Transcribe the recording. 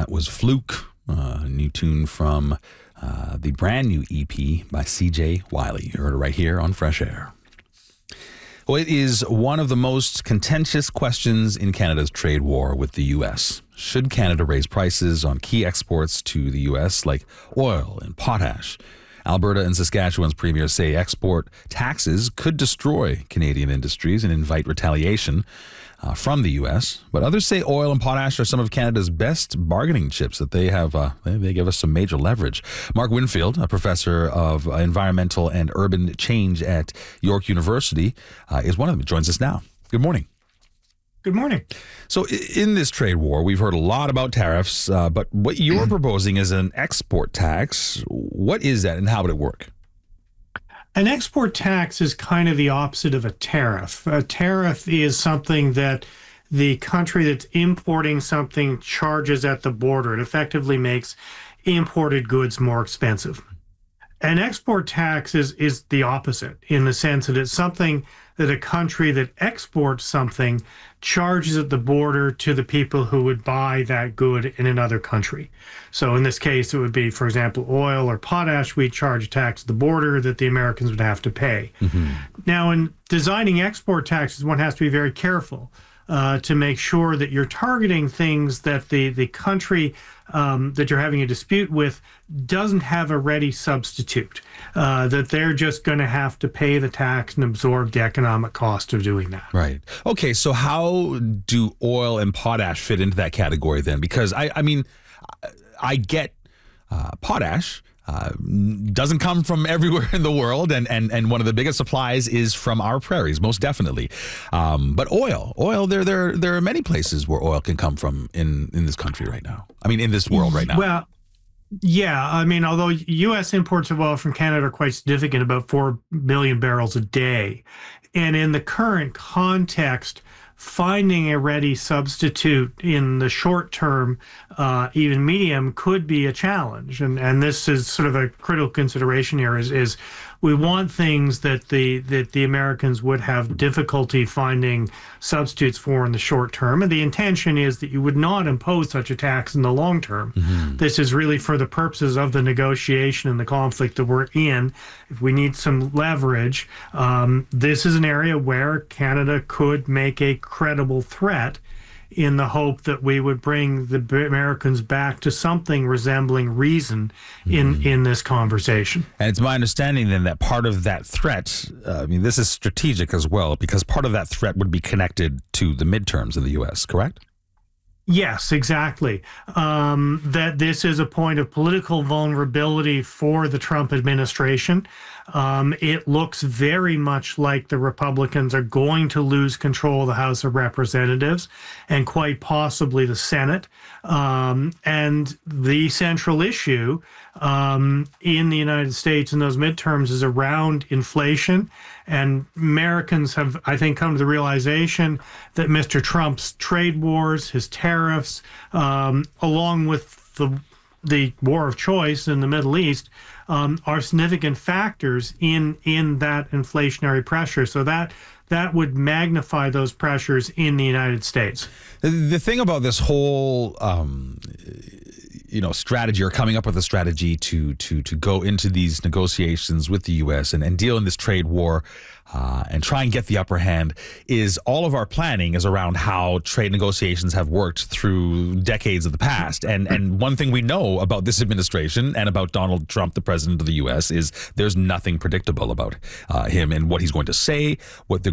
That was Fluke, a new tune from the brand new EP by CJ Wiley. You heard it right here on Fresh Air. Well, it is one of the most contentious questions in Canada's trade war with the U.S. Should Canada raise prices on key exports to the U.S. like oil and potash? Alberta and Saskatchewan's premiers say export taxes could destroy Canadian industries and invite retaliation from the U.S. But others say oil and potash are some of Canada's best bargaining chips, that they have they give us some major leverage. Mark Winfield, a professor of environmental and urban change at York University, is one of them. He joins us now. Good morning. Good morning. So in this trade war, we've heard a lot about tariffs, but what you're proposing is an export tax. What is that and how would it work? An export tax is kind of the opposite of a tariff. A tariff is something that the country that's importing something charges at the border. It effectively makes imported goods more expensive. An export tax is the opposite, in the sense that it's something that a country that exports something charges at the border to the people who would buy that good in another country. So in this case, it would be, for example, oil or potash. We charge a tax at the border that the Americans would have to pay. Now, in designing export taxes, one has to be very careful to make sure that you're targeting things that the country that you're having a dispute with doesn't have a ready substitute, that they're just going to have to pay the tax and absorb the economic cost of doing that. Right. Okay, so how do oil and potash fit into that category then? Because, I mean, I get potash doesn't come from everywhere in the world, and one of the biggest supplies is from our prairies, most definitely. But oil, there are many places where oil can come from in this country right now. I mean, in this world right now. Well, yeah, I mean, although U.S. imports of oil from Canada are quite significant, about 4 million barrels a day. And in the current context, finding a ready substitute in the short term, even medium, could be a challenge. And this is sort of a critical consideration here is we want things that the Americans would have difficulty finding substitutes for in the short term. And the intention is that you would not impose such a tax in the long term. This is really for the purposes of the negotiation and the conflict that we're in. If we need some leverage, this is an area where Canada could make a credible threat, in the hope that we would bring the Americans back to something resembling reason in this conversation. And it's my understanding then that part of that threat, I mean, this is strategic as well, because part of that threat would be connected to the midterms in the U.S., correct? Yes, exactly. That this is a point of political vulnerability for the Trump administration. It looks very much like the Republicans are going to lose control of the House of Representatives and quite possibly the Senate. And the central issue in the United States in those midterms is around inflation. And Americans have, I think, come to the realization that Mr. Trump's trade wars, his tariffs, along with the war of choice in the Middle East, are significant factors in that inflationary pressure. So that would magnify those pressures in the United States. The thing about this whole strategy, or coming up with a strategy to go into these negotiations with the U.S. and deal in this trade war and try and get the upper hand, is all of our planning is around how trade negotiations have worked through decades of the past. And one thing we know about this administration and about Donald Trump, the president of the U.S., is there's nothing predictable about him and what he's going to say, what the